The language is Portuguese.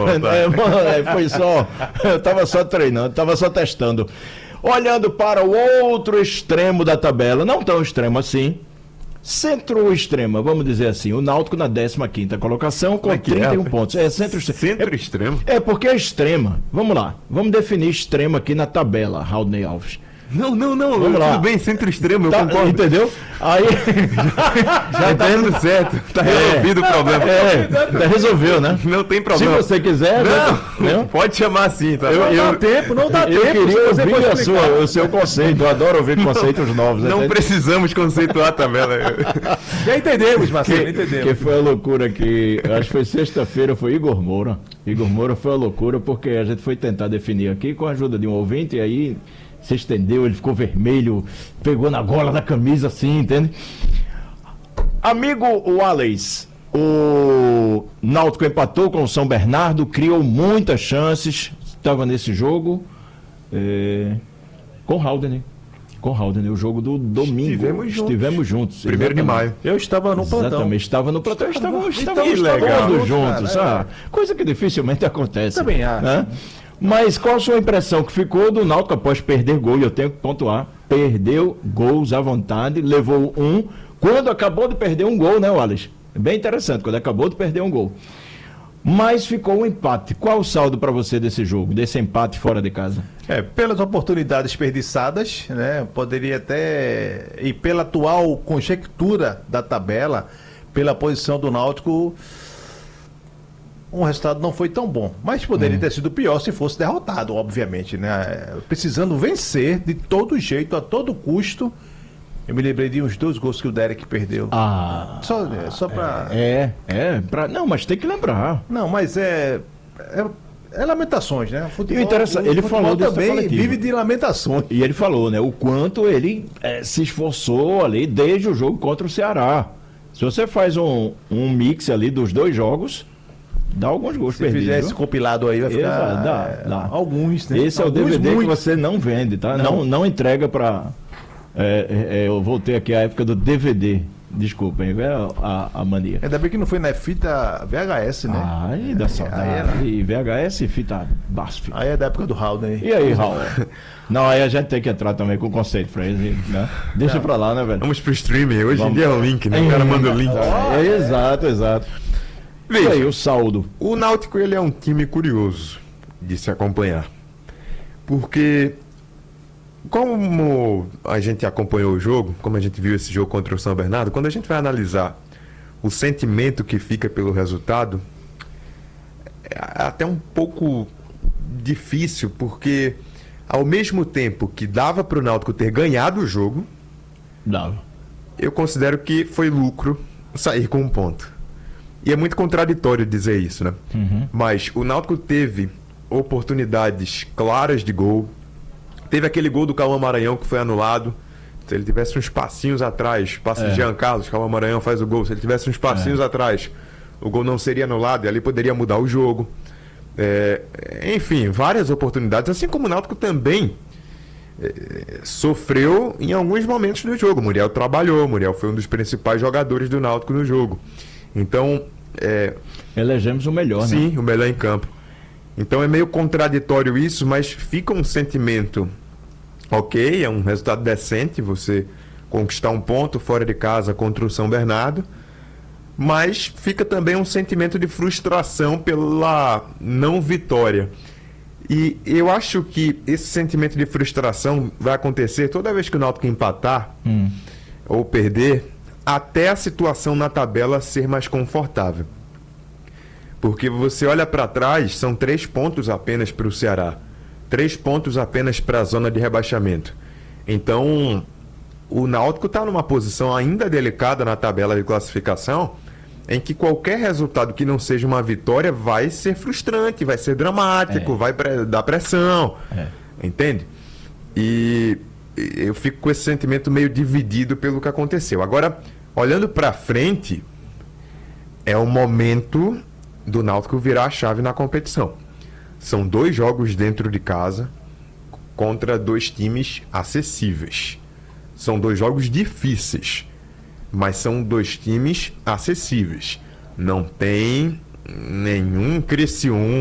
voltar. Foi só. Eu estava só treinando, estava só testando. Olhando para o outro extremo da tabela, não tão extremo assim. Centro-extrema, vamos dizer assim, o Náutico na 15ª colocação com 31 pontos. Centro-extremo? É porque é extrema. Vamos lá, vamos definir extrema aqui na tabela, Raudney Alves. Não, Vamos lá. tudo bem, centro-extremo, eu Tá, concordo. entendeu? Aí Já tá tudo certo, tá resolvido o problema. Resolveu, né? Não tem Se problema. você quiser, Não, pode chamar assim, tá? Não dá tempo. Eu queria se você for ouvir explicar. o seu conceito. Eu adoro ouvir conceitos novos. Não entende? precisamos conceituar a tabela. Já entendemos, Marcelo, entendemos. Que foi a loucura que, acho que foi sexta-feira, foi Igor Moura. Igor Moura foi a loucura porque a gente foi tentar definir aqui com a ajuda de um ouvinte e aí se estendeu, ele ficou vermelho, pegou na gola da camisa assim, entende? Amigo Wallace, o Náutico empatou com o São Bernardo, criou muitas chances, estava nesse jogo com Haldane. Com Haldane, o jogo do domingo. Estivemos juntos. 1º de maio. Eu estava no plantão. Exatamente, estava no plantão, estávamos legal. todos juntos. Cara, Coisa que dificilmente acontece. Também acho. Né? Mas qual a sua impressão que ficou do Náutico após perder gol? E eu tenho que pontuar. Perdeu gols à vontade, levou um. Quando acabou de perder um gol, né, Wallace? Bem interessante, quando acabou de perder um gol. Mas ficou um empate. Qual o saldo para você desse jogo, desse empate fora de casa? Pelas oportunidades desperdiçadas, né? Poderia até. E pela atual conjectura da tabela, pela posição do Náutico, o resultado não foi tão bom. Mas poderia ter sido pior se fosse derrotado, obviamente, né? Precisando vencer de todo jeito, a todo custo. Eu me lembrei de uns 2 gols que o Derek perdeu. Só pra. Não, mas tem que lembrar. Não, mas é lamentações, né? E o interessante, ele falou desse também coletivo. vive de lamentações. E ele falou, né, o quanto ele se esforçou ali desde o jogo contra o Ceará. Se você faz um mix ali dos 2 jogos, dá alguns gols Se perdidos. fizer Viu? esse compilado aí, vai ficar. Dá. Alguns, né? Esse é o Alguns, DVD que muitos. você não vende, tá? Não entrega para. Eu voltei aqui à época do DVD. Desculpem, é a mania. Ainda bem que não foi na fita VHS, né? Ai, da saudade. E VHS e fita BASF. Aí é da época do Raul, né? E aí, Raul? Não, aí a gente tem que entrar também com o conceito pra ele, né? Deixa pra lá, né, velho? Vamos pro streaming. Hoje em dia é o link, né? O cara manda o link. Exato. E Veja, aí, o saldo? o Náutico ele é um time curioso de se acompanhar. Porque, como a gente acompanhou o jogo, como a gente viu esse jogo contra o São Bernardo, quando a gente vai analisar o sentimento que fica pelo resultado, é até um pouco difícil, porque ao mesmo tempo que dava para o Náutico ter ganhado o jogo, Dava. eu considero que foi lucro sair com um ponto. E é muito contraditório dizer isso, né? Mas o Náutico teve oportunidades claras de gol. Teve aquele gol do Cauã Maranhão que foi anulado. Se ele tivesse uns passinhos atrás, passe de Jean Carlos, Cauã Maranhão faz o gol. Se ele tivesse uns passinhos atrás, o gol não seria anulado e ali poderia mudar o jogo. Enfim, várias oportunidades. Assim como o Náutico também sofreu em alguns momentos do jogo. O Muriel trabalhou, o Muriel foi um dos principais jogadores do Náutico no jogo. Então, elegemos o melhor, né? sim, o melhor em campo. Então é meio contraditório isso, mas fica um sentimento ok, é um resultado decente você conquistar um ponto fora de casa contra o São Bernardo, mas fica também um sentimento de frustração pela não vitória. E eu acho que esse sentimento de frustração vai acontecer toda vez que o Náutico empatar ou perder, até a situação na tabela ser mais confortável. Porque você olha para trás, são 3 pontos apenas para o Ceará. 3 pontos apenas para a zona de rebaixamento. Então, o Náutico está numa posição ainda delicada na tabela de classificação, em que qualquer resultado que não seja uma vitória vai ser frustrante, vai ser dramático, vai dar pressão. Entende? E eu fico com esse sentimento meio dividido pelo que aconteceu. Agora, olhando para frente, é o momento do Náutico virar a chave na competição. São 2 jogos dentro de casa contra 2 times acessíveis. São 2 jogos difíceis, mas são 2 times acessíveis. Não tem nenhum Criciúma